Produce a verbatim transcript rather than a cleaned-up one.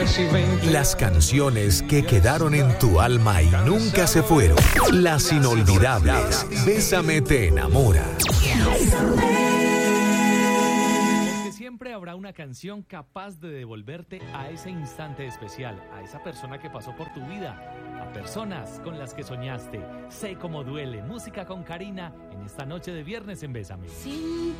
Las canciones que quedaron en tu alma y nunca se fueron. Las inolvidables. Bésame te enamora. Porque siempre habrá una canción capaz de devolverte a ese instante especial, a esa persona que pasó por tu vida, a personas con las que soñaste. Sé cómo duele. Música con Karina en esta noche de viernes en Bésame. Sin